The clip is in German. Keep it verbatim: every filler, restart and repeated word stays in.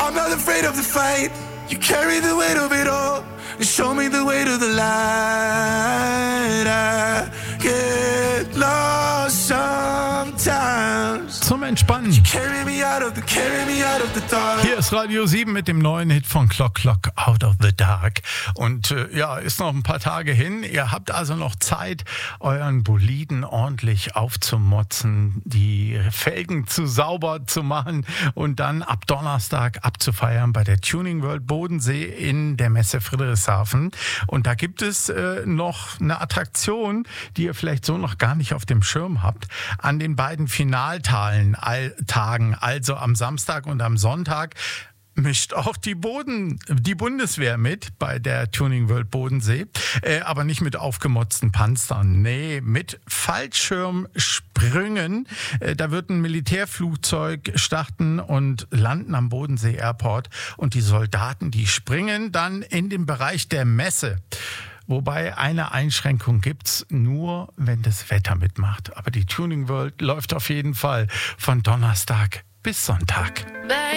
I'm not afraid of the fight. You carry the weight of it all. And show me the way to the light. I get lost sometimes. Zum Entspannen. You carry me out of the, carry me out of the dark. Hier ist Radio sieben mit dem neuen Hit von Clock Clock, Out of the Dark. Und äh, ja, ist noch ein paar Tage hin. Ihr habt also noch Zeit, euren Boliden ordentlich aufzumotzen, die Felgen zu sauber zu machen und dann ab Donnerstag abzufeiern bei der Tuning World Bodensee in der Messe Friedrichshafen. Und da gibt es äh, noch eine Attraktion, die ihr vielleicht so noch gar nicht auf dem Schirm habt. An den beiden Finaltagen, all, Tagen, also am Samstag und am Sonntag, mischt auch die Boden, die Bundeswehr mit bei der Tuning World Bodensee, äh, aber nicht mit aufgemotzten Panzern, nee, mit Fallschirmsprüngen. Äh, da wird ein Militärflugzeug starten und landen am Bodensee Airport und die Soldaten, die springen dann in den Bereich der Messe. Wobei eine Einschränkung gibt's nur, wenn das Wetter mitmacht. Aber die Tuning World läuft auf jeden Fall von Donnerstag bis Sonntag.